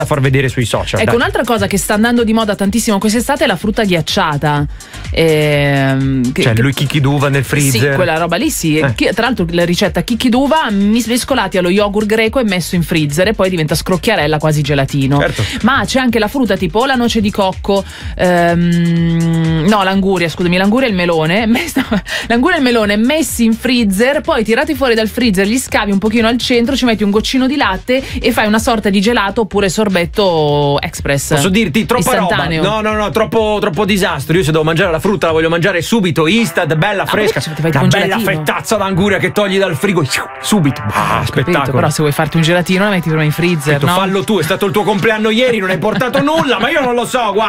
da far vedere sui social. Ecco, un'altra cosa che sta andando di moda tantissimo quest'estate è la frutta ghiacciata. Cioè lui chicchi d'uva nel freezer. Sì, quella roba lì sì. Tra l'altro la ricetta chicchi d'uva mescolati allo yogurt greco e messo in freezer e poi diventa scrocchiarella, quasi gelatino. Certo. Ma c'è anche la frutta tipo la noce di cocco, no, l'anguria, scusami, l'anguria e il melone. L'anguria e il melone messi in freezer, poi tirati fuori dal freezer, li scavi un pochino al centro, ci metti un goccino di latte e fai una sorta di gelato oppure sorbetto express. Posso dirti troppa istantaneo. roba? No, troppo disastro. Io se devo mangiare la frutta la voglio mangiare subito, instant, bella, fresca. Una bella fettazza d'anguria che togli dal frigo subito. Spettacolo. Capito, però se vuoi farti un gelatino la metti prima in freezer, no? Fallo tu, è stato il tuo compleanno ieri, non hai portato nulla, ma io non lo so, guarda.